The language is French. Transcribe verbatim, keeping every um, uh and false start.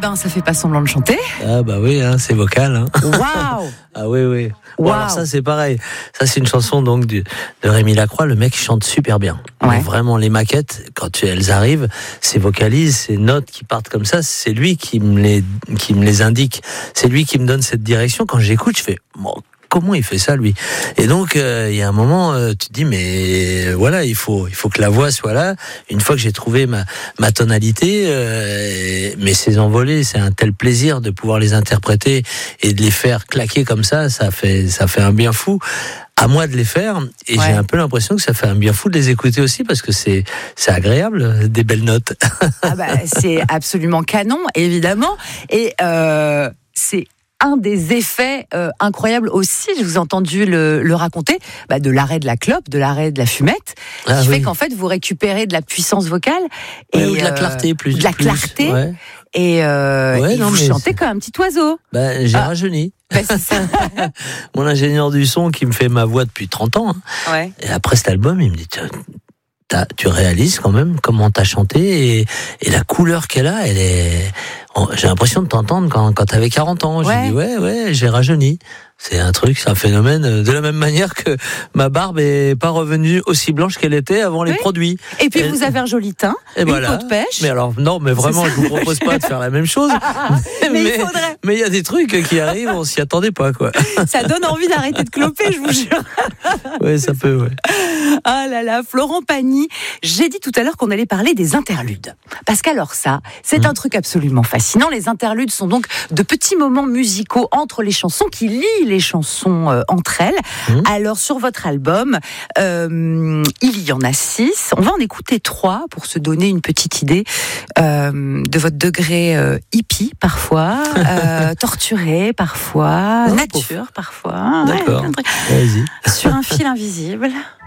ben, ça fait pas semblant de chanter. Ah bah oui, hein, c'est vocal. Hein. Waouh. Ah oui, oui. Bon, Wow. alors ça, c'est pareil. Ça, c'est une chanson donc du, de Rémi Lacroix. Le mec chante super bien. Ouais. Mais vraiment, les maquettes, quand elles arrivent, ces vocalises, ces notes qui partent comme ça, c'est lui qui me les, qui me les indique. C'est lui qui me donne cette direction. Quand j'écoute, je fais... Bon, comment il fait ça, lui? Et donc, euh, il y a un moment, euh, tu te dis, mais euh, voilà, il faut, il faut que la voix soit là. Une fois que j'ai trouvé ma, ma tonalité, euh, mais ces envolées, c'est un tel plaisir de pouvoir les interpréter et de les faire claquer comme ça. Ça fait, ça fait un bien fou. À moi de les faire, et Ouais. j'ai un peu l'impression que ça fait un bien fou de les écouter aussi, parce que c'est, c'est agréable, des belles notes. Ah bah, c'est absolument canon, évidemment. Et euh, c'est un des effets euh, incroyables aussi, je vous ai entendu le, le raconter, bah, de l'arrêt de la clope, de l'arrêt de la fumette, Ah qui oui. fait qu'en fait vous récupérez de la puissance vocale et Ouais, ou de la euh, clarté, plus. de la plus, clarté ouais. et, euh, Ouais, et non, vous mais chantez c'est- comme un petit oiseau. Ben, j'ai Ah. rajeuni. Bah, c'est ça. Mon ingénieur du son qui me fait ma voix depuis trente ans. Hein. Ouais. Et après cet album, il me dit, Tiens, t'as- tu réalises quand même comment t'as chanté et, et la couleur qu'elle a, elle est. J'ai l'impression de t'entendre quand, quand t'avais quarante ans. Ouais. J'ai dit, ouais, ouais, j'ai rajeuni. C'est un truc, c'est un phénomène. De la même manière que ma barbe est pas revenue aussi blanche qu'elle était avant les Oui. produits. Et puis Et- vous avez un joli teint, Et une voilà. peau de pêche. Mais alors, non, mais vraiment, je vous propose pas de faire la même chose. Mais il faudrait. mais il y a des trucs qui arrivent, on s'y attendait pas, quoi. Ça donne envie d'arrêter de cloper, je vous jure. Ouais, ça peut, ouais. Ah là là, Florent Pagny, j'ai dit tout à l'heure qu'on allait parler des interludes. Parce qu'alors ça, c'est Mmh. un truc absolument fascinant. Les interludes sont donc de petits moments musicaux entre les chansons qui lient les chansons euh, entre elles. Mmh. Alors sur votre album, euh, il y en a six. On va en écouter trois pour se donner une petite idée euh, de votre degré euh, hippie parfois, euh, torturé parfois, Non, nature parfois. Ouais, D'accord. plein de trucs. Vas-y. Sur un fil invisible.